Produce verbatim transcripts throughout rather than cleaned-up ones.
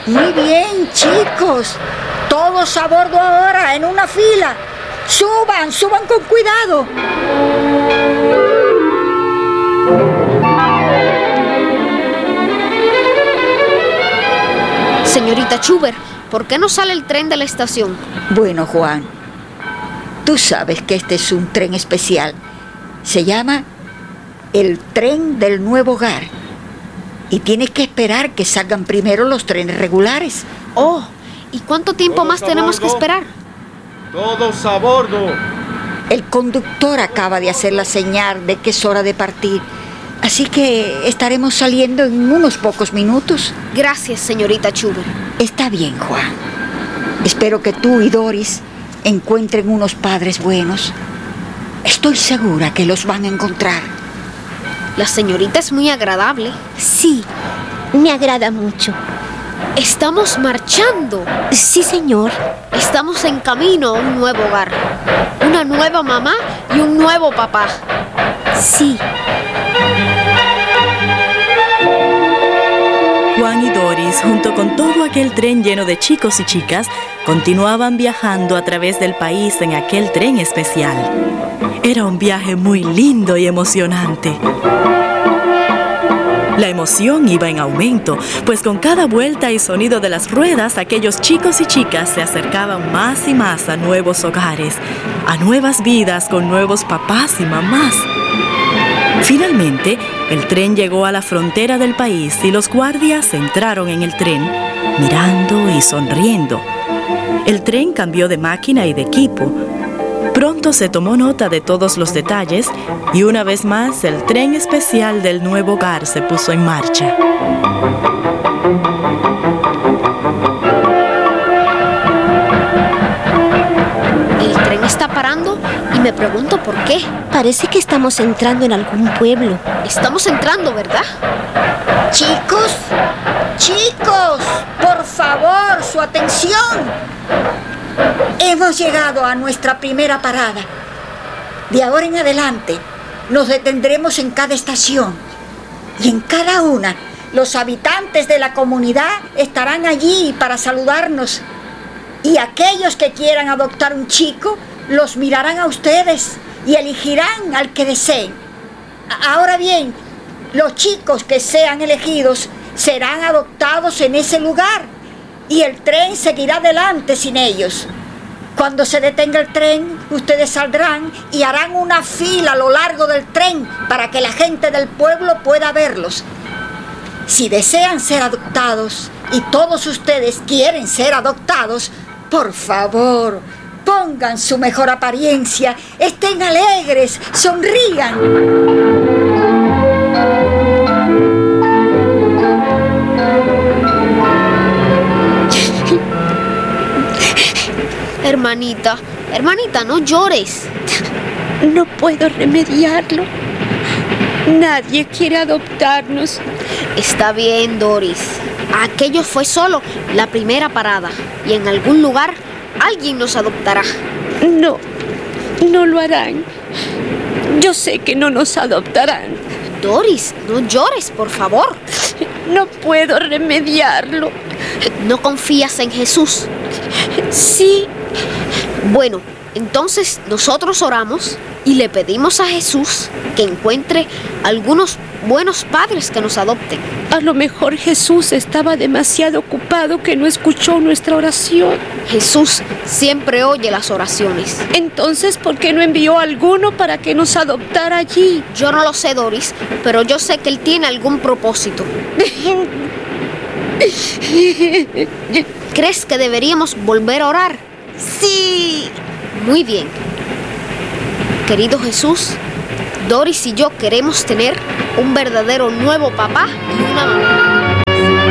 Muy bien, chicos. Todos a bordo ahora, en una fila. Suban, suban con cuidado. Señorita Schubert, ¿por qué no sale el tren de la estación? Bueno, Juan, tú sabes que este es un tren especial. Se llama el tren del nuevo hogar. Y tienes que esperar que salgan primero los trenes regulares. Oh, ¿y cuánto tiempo más tenemos que esperar? ¡Todos a bordo! El conductor acaba de hacer la señal de que es hora de partir. Así que estaremos saliendo en unos pocos minutos. Gracias, señorita Schubert. Está bien, Juan. Espero que tú y Doris encuentren unos padres buenos. Estoy segura que los van a encontrar. La señorita es muy agradable. Sí, me agrada mucho. Estamos marchando. Sí, señor. Estamos en camino a un nuevo hogar. Una nueva mamá y un nuevo papá. Sí. Juan y Doris, junto con todo aquel tren lleno de chicos y chicas, continuaban viajando a través del país en aquel tren especial. Era un viaje muy lindo y emocionante. La emoción iba en aumento, pues con cada vuelta y sonido de las ruedas, aquellos chicos y chicas se acercaban más y más a nuevos hogares, a nuevas vidas con nuevos papás y mamás. Finalmente, el tren llegó a la frontera del país y los guardias entraron en el tren, mirando y sonriendo. El tren cambió de máquina y de equipo. Pronto se tomó nota de todos los detalles y una vez más el tren especial del nuevo hogar se puso en marcha. El tren está parando y me pregunto por qué. Parece que estamos entrando en algún pueblo. Estamos entrando, ¿verdad? Chicos, chicos, por favor, su atención. Hemos llegado a nuestra primera parada. De ahora en adelante nos detendremos en cada estación. Y en cada una los habitantes de la comunidad estarán allí para saludarnos. Y aquellos que quieran adoptar un chico los mirarán a ustedes y elegirán al que deseen. Ahora bien, los chicos que sean elegidos serán adoptados en ese lugar y el tren seguirá adelante sin ellos. Cuando se detenga el tren, ustedes saldrán y harán una fila a lo largo del tren para que la gente del pueblo pueda verlos. Si desean ser adoptados y todos ustedes quieren ser adoptados, por favor, pongan su mejor apariencia, estén alegres, sonrían. Hermanita, hermanita, no llores. No puedo remediarlo. Nadie quiere adoptarnos. Está bien, Doris. Aquello fue solo la primera parada y en algún lugar alguien nos adoptará. No, no lo harán. Yo sé que no nos adoptarán. Doris, no llores, por favor. No puedo remediarlo. ¿No confías en Jesús? Sí. Bueno, entonces nosotros oramos y le pedimos a Jesús que encuentre algunos buenos padres que nos adopten. A lo mejor Jesús estaba demasiado ocupado que no escuchó nuestra oración. Jesús siempre oye las oraciones. Entonces, ¿por qué no envió a alguno para que nos adoptara allí? Yo no lo sé, Doris, pero yo sé que Él tiene algún propósito. ¿Crees que deberíamos volver a orar? Sí. Muy bien. Querido Jesús, Doris y yo queremos tener un verdadero nuevo papá y una mamá.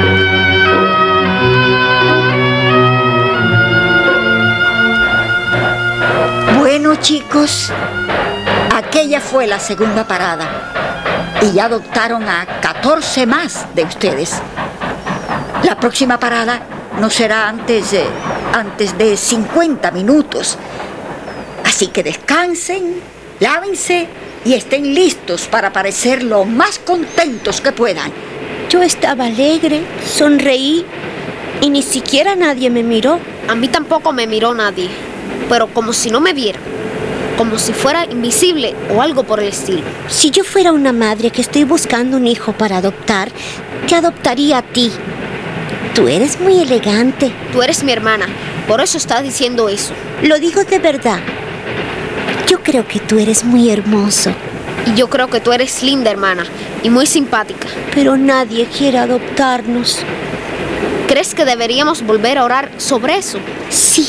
Bueno, chicos, aquella fue la segunda parada y ya adoptaron a catorce más de ustedes. La próxima parada no será antes de, antes de cincuenta minutos. Así que descansen, lávense y estén listos para parecer lo más contentos que puedan. Yo estaba alegre, sonreí Y ni siquiera nadie me miró. A mí tampoco me miró nadie, pero como si no me viera, como si fuera invisible o algo por el estilo. Si yo fuera una madre que estoy buscando un hijo para adoptar, te adoptaría a ti. Tú eres muy elegante. Tú eres mi hermana, por eso estás diciendo eso. Lo digo de verdad. Yo creo que tú eres muy hermoso. Y yo creo que tú eres linda, hermana, y muy simpática. Pero nadie quiere adoptarnos. ¿Crees que deberíamos volver a orar sobre eso? Sí.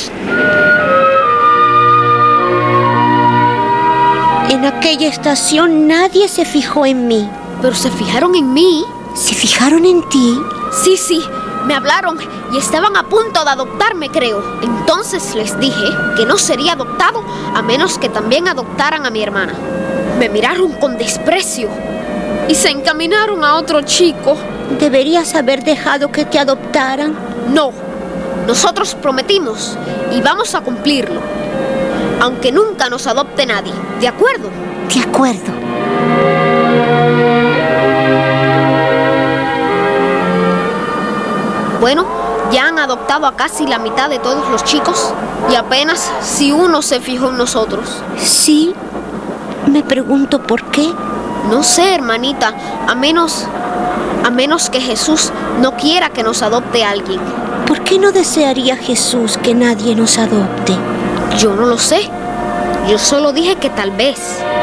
En aquella estación nadie se fijó en mí. ¿Pero se fijaron en mí? ¿Se fijaron en ti? Sí, sí, me hablaron y estaban a punto de adoptarme, creo. Entonces les dije que no sería adoptado a menos que también adoptaran a mi hermana. Me miraron con desprecio y se encaminaron a otro chico. Deberías haber dejado que te adoptaran. No, nosotros prometimos y vamos a cumplirlo. Aunque nunca nos adopte nadie, ¿de acuerdo? De acuerdo. Bueno, ya han adoptado a casi la mitad de todos los chicos y apenas si uno se fijó en nosotros. Sí, me pregunto por qué. No sé, hermanita, a menos, a menos que Jesús no quiera que nos adopte alguien. ¿Por qué no desearía Jesús que nadie nos adopte? Yo no lo sé. Yo solo dije que tal vez.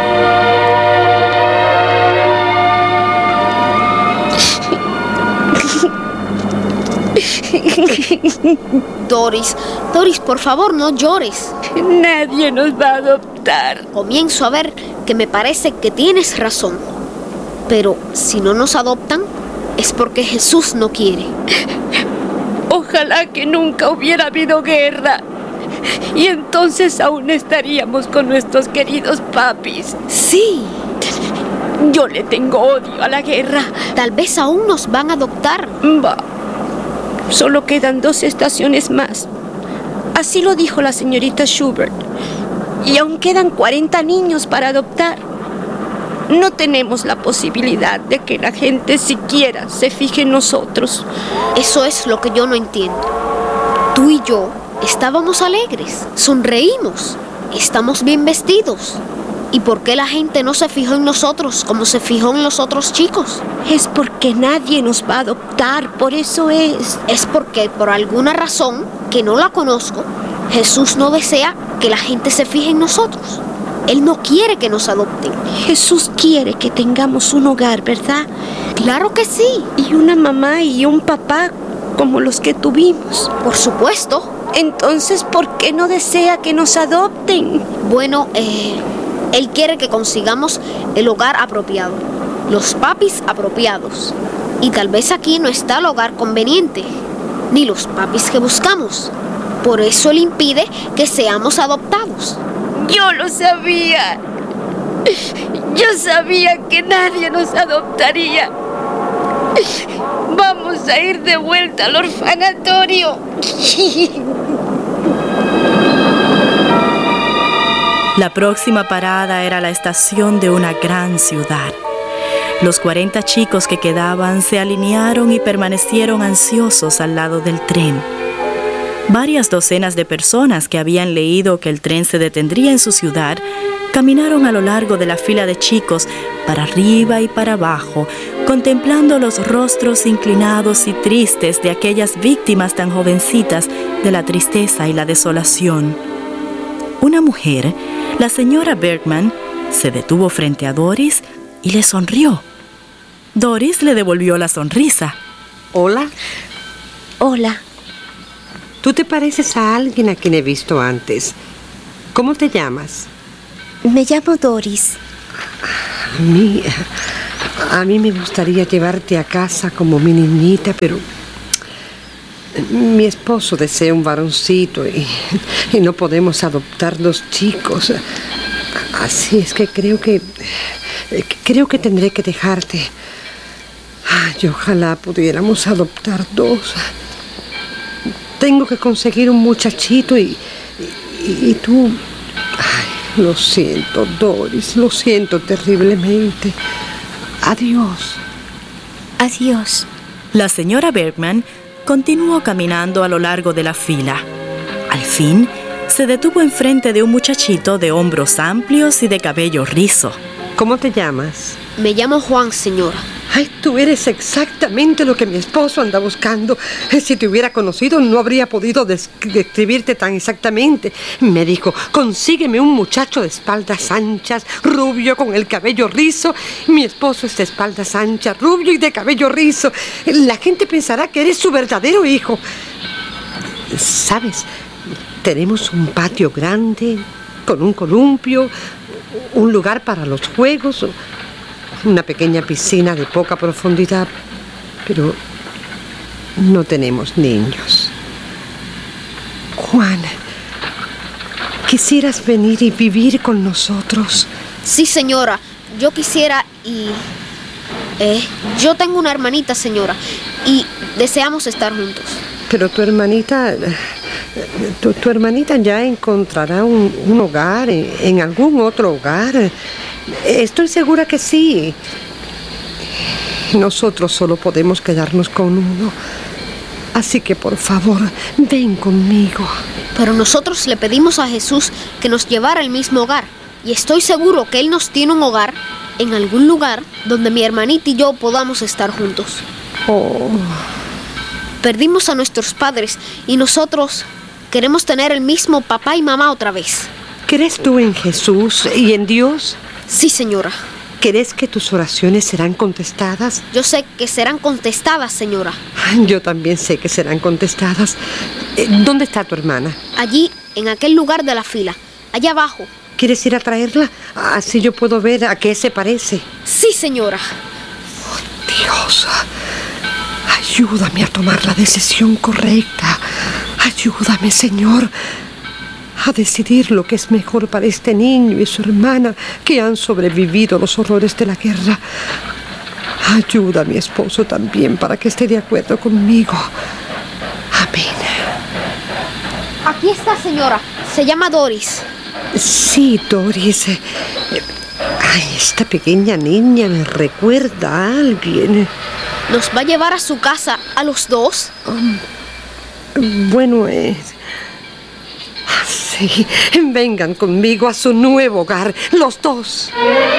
Doris, Doris, por favor, no llores. Nadie nos va a adoptar. Comienzo a ver que me parece que tienes razón. Pero si no nos adoptan, es porque Jesús no quiere. Ojalá que nunca hubiera habido guerra. Y entonces aún estaríamos con nuestros queridos papis. Sí. Yo le tengo odio a la guerra. Tal vez aún nos van a adoptar. Bah. Solo quedan dos estaciones más. Así lo dijo la señorita Schubert. Y aún quedan cuarenta niños para adoptar. No tenemos la posibilidad de que la gente siquiera se fije en nosotros. Eso es lo que yo no entiendo. Tú y yo estábamos alegres, sonreímos, estamos bien vestidos. ¿Y por qué la gente no se fijó en nosotros como se fijó en los otros chicos? Es porque nadie nos va a adoptar, por eso es. Es porque por alguna razón, que no la conozco, Jesús no desea que la gente se fije en nosotros. Él no quiere que nos adopten. Jesús quiere que tengamos un hogar, ¿verdad? Claro que sí. Y una mamá y un papá como los que tuvimos. Por supuesto. Entonces, ¿por qué no desea que nos adopten? Bueno, eh... Él quiere que consigamos el hogar apropiado, los papis apropiados. Y tal vez aquí no está el hogar conveniente, ni los papis que buscamos. Por eso Él impide que seamos adoptados. Yo lo sabía. Yo sabía que nadie nos adoptaría. Vamos a ir de vuelta al orfanatorio. La próxima parada era la estación de una gran ciudad. Los cuarenta chicos que quedaban se alinearon y permanecieron ansiosos al lado del tren. Varias docenas de personas que habían leído que el tren se detendría en su ciudad caminaron a lo largo de la fila de chicos para arriba y para abajo, contemplando los rostros inclinados y tristes de aquellas víctimas tan jovencitas de la tristeza y la desolación. Una mujer, la señora Bergman, se detuvo frente a Doris y le sonrió. Doris le devolvió la sonrisa. Hola. Hola. Tú te pareces a alguien a quien he visto antes. ¿Cómo te llamas? Me llamo Doris. A mí, a mí me gustaría llevarte a casa como mi niñita, pero mi esposo desea un varoncito y, y no podemos adoptar dos chicos. Así es que creo que creo que tendré que dejarte. Ay, ojalá pudiéramos adoptar dos. Tengo que conseguir un muchachito y, y, y tú... Ay, lo siento, Doris, lo siento terriblemente. Adiós. Adiós. La señora Bergman continuó caminando a lo largo de la fila. Al fin, se detuvo enfrente de un muchachito de hombros amplios y de cabello rizo. ¿Cómo te llamas? Me llamo Juan, señora. Ay, tú eres exactamente lo que mi esposo anda buscando. Si te hubiera conocido, no habría podido des- describirte tan exactamente. Me dijo, consígueme un muchacho de espaldas anchas, rubio, con el cabello rizo. Mi esposo es de espaldas anchas, rubio y de cabello rizo. La gente pensará que eres su verdadero hijo. ¿Sabes? Tenemos un patio grande, con un columpio, un lugar para los juegos, una pequeña piscina de poca profundidad, pero no tenemos niños. Juan, ¿quisieras venir y vivir con nosotros? Sí, señora, yo quisiera y... Eh, yo tengo una hermanita, señora, y deseamos estar juntos. Pero tu hermanita... Tu, tu hermanita ya encontrará un, un hogar en, en algún otro hogar. Estoy segura que sí. Nosotros solo podemos quedarnos con uno. Así que, por favor, ven conmigo. Pero nosotros le pedimos a Jesús que nos llevara al mismo hogar. Y estoy seguro que Él nos tiene un hogar en algún lugar donde mi hermanita y yo podamos estar juntos. Oh. Perdimos a nuestros padres y nosotros queremos tener el mismo papá y mamá otra vez. ¿Crees tú en Jesús y en Dios? Sí, señora. ¿Crees que tus oraciones serán contestadas? Yo sé que serán contestadas, señora. Yo también sé que serán contestadas. ¿Dónde está tu hermana? Allí, en aquel lugar de la fila, allá abajo. ¿Quieres ir a traerla? Así yo puedo ver a qué se parece. Sí, señora. Oh, Dios, ayúdame a tomar la decisión correcta. Ayúdame, Señor, a decidir lo que es mejor para este niño y su hermana que han sobrevivido los horrores de la guerra. Ayuda a mi esposo también para que esté de acuerdo conmigo. Amén. Aquí está, señora. Se llama Doris. Sí, Doris. Ay, esta pequeña niña me recuerda a alguien. ¿Nos va a llevar a su casa a los dos? Um, bueno, eh, sí, vengan conmigo a su nuevo hogar, los dos.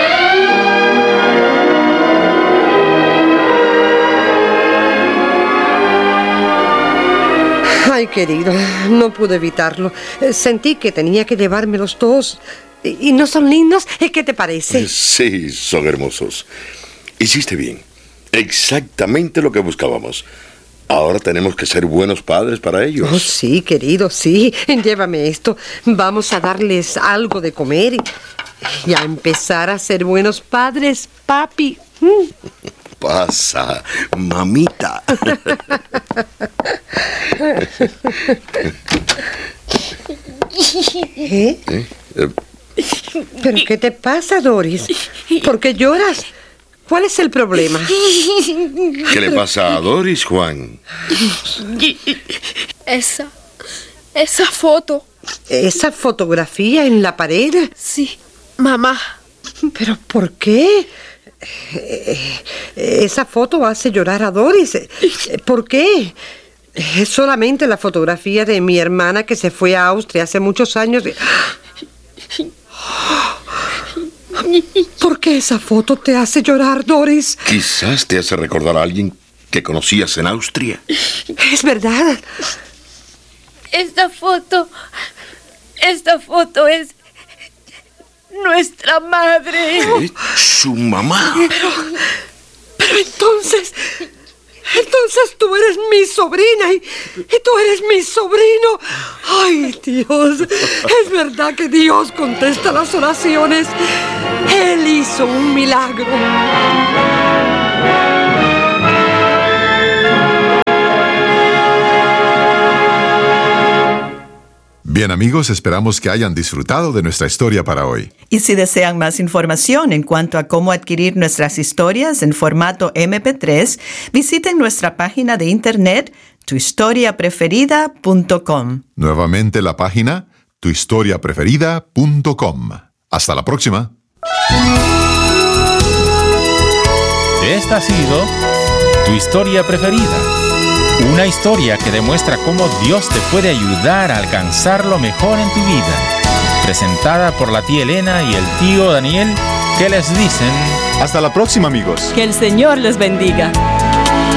Ay, querido, no pude evitarlo. Sentí que tenía que llevarme los dos. ¿Y no son lindos? ¿Qué te parece? Sí, son hermosos. Hiciste bien. Exactamente lo que buscábamos. Ahora tenemos que ser buenos padres para ellos. Oh, sí, querido, sí. Llévame esto. Vamos a darles algo de comer y, y a empezar a ser buenos padres, papi. Mm. Pasa, mamita. ¿Eh? ¿Eh? Eh, ¿Pero qué te pasa, Doris? ¿Por qué lloras? ¿Cuál es el problema? ¿Qué le pasa a Doris, Juan? Esa, esa foto. ¿Esa fotografía en la pared? Sí, mamá. ¿Pero por qué? Esa foto hace llorar a Doris. ¿Por qué? Es solamente la fotografía de mi hermana que se fue a Austria hace muchos años. ¿Por qué esa foto te hace llorar, Doris? Quizás te hace recordar a alguien que conocías en Austria. Es verdad. Esta foto, esta foto es nuestra madre. ¿Eh? ¿Su mamá? Pero, pero entonces, entonces tú eres mi sobrina y, y tú eres mi sobrino. Ay, Dios, es verdad que Dios contesta las oraciones. Él hizo un milagro. Bien, amigos, esperamos que hayan disfrutado de nuestra historia para hoy. Y si desean más información en cuanto a cómo adquirir nuestras historias en formato eme pe tres, visiten nuestra página de internet tu historia preferida punto com. Nuevamente la página tu historia preferida punto com. Hasta la próxima. Esta ha sido Tu Historia Preferida, una Una historia que demuestra cómo Dios te puede ayudar a alcanzar lo mejor en tu vida. Presentada por la tía Elena y el tío Daniel, que les dicen... Hasta la próxima, amigos. Que el Señor les bendiga.